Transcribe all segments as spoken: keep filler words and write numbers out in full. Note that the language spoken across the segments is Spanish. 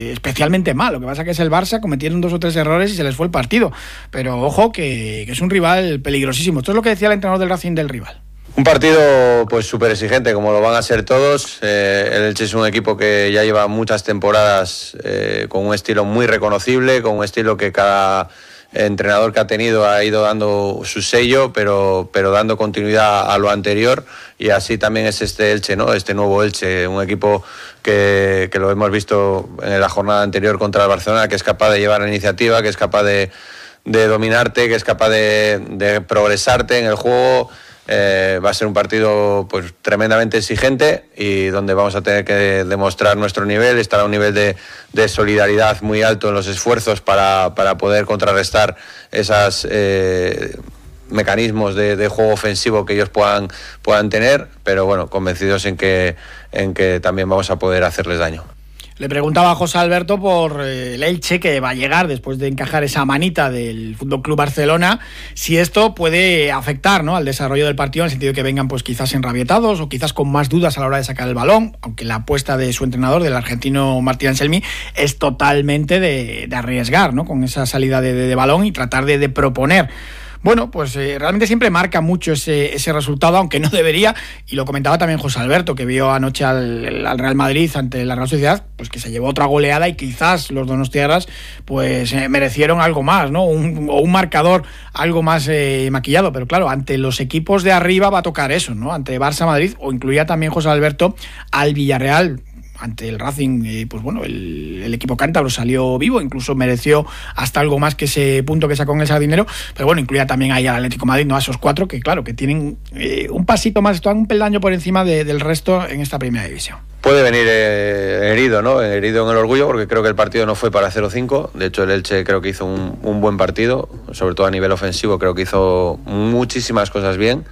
especialmente mal. Lo que pasa que es el Barça, cometieron dos o tres errores y se les fue el partido. Pero ojo que, que es un rival peligrosísimo. Esto es lo que decía el entrenador del Racing del rival. Un partido pues súper exigente, como lo van a ser todos. Eh, el Elche es un equipo que ya lleva muchas temporadas eh, con un estilo muy reconocible, con un estilo que cada entrenador que ha tenido ha ido dando su sello, pero, pero dando continuidad a lo anterior, y así también es este Elche, ¿no? Este nuevo Elche, un equipo que, que lo hemos visto en la jornada anterior contra el Barcelona, que es capaz de llevar la iniciativa, que es capaz de, de dominarte, que es capaz de, de progresarte en el juego. Eh, va a ser un partido pues tremendamente exigente y donde vamos a tener que demostrar nuestro nivel, estar a un nivel de, de solidaridad muy alto en los esfuerzos para, para poder contrarrestar esos eh, mecanismos de, de juego ofensivo que ellos puedan, puedan tener, pero bueno, convencidos en que, en que también vamos a poder hacerles daño. Le preguntaba a José Alberto por el Elche, que va a llegar después de encajar esa manita del F C Barcelona, si esto puede afectar, ¿no?, al desarrollo del partido, en el sentido de que vengan pues quizás enrabietados o quizás con más dudas a la hora de sacar el balón, aunque la apuesta de su entrenador, del argentino Martín Anselmi, es totalmente de, de arriesgar, ¿no?, con esa salida de, de, de balón y tratar de, de proponer. Bueno, pues eh, realmente siempre marca mucho ese, ese resultado, aunque no debería, y lo comentaba también José Alberto, que vio anoche al, al Real Madrid ante la Real Sociedad, pues que se llevó otra goleada y quizás los donostiarras pues eh, merecieron algo más, ¿no? Un, o un marcador algo más eh, maquillado, pero claro, ante los equipos de arriba va a tocar eso, ¿no? Ante Barça, Madrid, o incluía también José Alberto al Villarreal. Ante el Racing, eh, pues bueno, el, el equipo cántabro salió vivo, incluso mereció hasta algo más que ese punto que sacó en el Sardinero, pero bueno, incluía también ahí al Atlético de Madrid, no a esos cuatro, que claro, que tienen eh, un pasito más, están un peldaño por encima de, del resto en esta primera división. Puede venir eh, herido, ¿no? Herido en el orgullo, porque creo que el partido no fue para cero cinco. De hecho, el Elche creo que hizo un, un buen partido, sobre todo a nivel ofensivo, creo que hizo muchísimas cosas bien.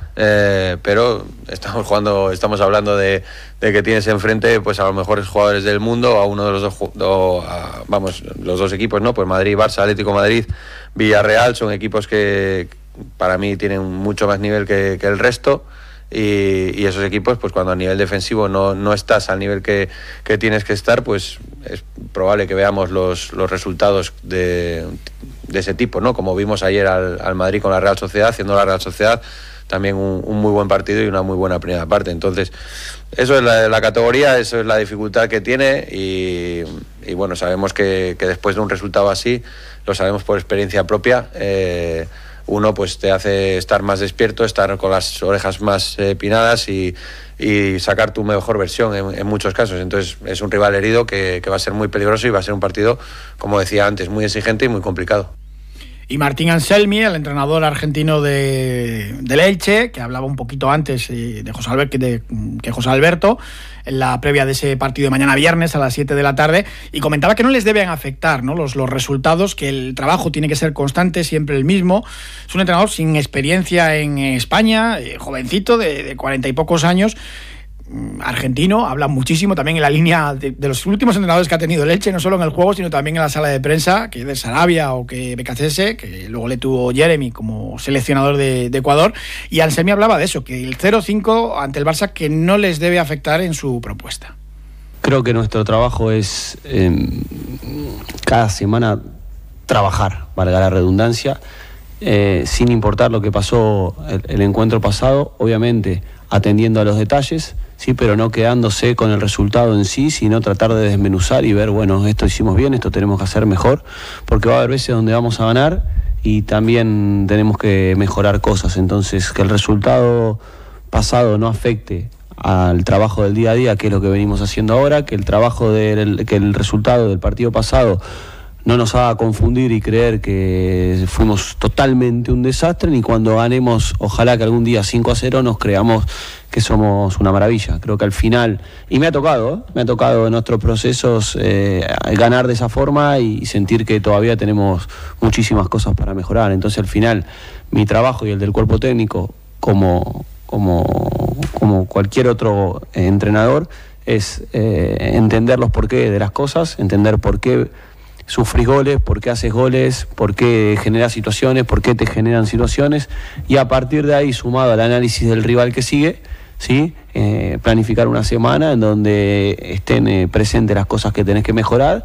Eh, pero estamos jugando, estamos hablando de, de que tienes enfrente pues a los mejores jugadores del mundo, a uno de los dos, o a, vamos, los dos equipos, ¿no? Pues Madrid, Barça, Atlético de Madrid, Villarreal, son equipos que para mí tienen mucho más nivel que, que el resto, y, y esos equipos, pues cuando a nivel defensivo no, no estás al nivel que, que tienes que estar, pues es probable que veamos los, los resultados de, de ese tipo, ¿no? Como vimos ayer al, al Madrid con la Real Sociedad, haciendo la Real Sociedad también un, un muy buen partido y una muy buena primera parte. Entonces, eso es la, la categoría, eso es la dificultad que tiene, y, y bueno, sabemos que, que después de un resultado así, lo sabemos por experiencia propia, eh, uno pues te hace estar más despierto, estar con las orejas más eh, pinadas y, y sacar tu mejor versión en, en muchos casos. Entonces, es un rival herido que, que va a ser muy peligroso y va a ser un partido, como decía antes, muy exigente y muy complicado. Y Martín Anselmi, el entrenador argentino de, del Elche, que hablaba un poquito antes de José Alberto, de, que José Alberto, en la previa de ese partido de mañana viernes a las siete de la tarde, y comentaba que no les deben afectar, ¿no?, los, los resultados, que el trabajo tiene que ser constante, siempre el mismo. Es un entrenador sin experiencia en España, eh, jovencito, de, de cuarenta y pocos años, argentino, habla muchísimo también en la línea de, de los últimos entrenadores que ha tenido el Elche, no solo en el juego, sino también en la sala de prensa, que es de Sarabia o que Becasese, que luego le tuvo Jeremy como seleccionador de, de Ecuador, y Anselmi hablaba de eso, que el cero cinco ante el Barça que no les debe afectar en su propuesta. Creo que nuestro trabajo es eh, cada semana trabajar, valga la redundancia, eh, sin importar lo que pasó el, el encuentro pasado, obviamente atendiendo a los detalles, sí, pero no quedándose con el resultado en sí, sino tratar de desmenuzar y ver, bueno, esto hicimos bien, esto tenemos que hacer mejor, porque va a haber veces donde vamos a ganar y también tenemos que mejorar cosas. Entonces, que el resultado pasado no afecte al trabajo del día a día, que es lo que venimos haciendo ahora, que el trabajo del, que el resultado del partido pasado no nos haga confundir y creer que fuimos totalmente un desastre, ni cuando ganemos, ojalá que algún día cinco a cero nos creamos que somos una maravilla. Creo que al final, y me ha tocado, ¿eh? me ha tocado en nuestros procesos eh, ganar de esa forma y sentir que todavía tenemos muchísimas cosas para mejorar. Entonces al final, mi trabajo y el del cuerpo técnico, como, como, como cualquier otro eh, entrenador, es eh, entender los porqués de las cosas, entender por qué sufrís goles, por qué haces goles, por qué generas situaciones, por qué te generan situaciones, y a partir de ahí, sumado al análisis del rival que sigue, ¿sí? Eh, planificar una semana en donde estén eh, presentes las cosas que tenés que mejorar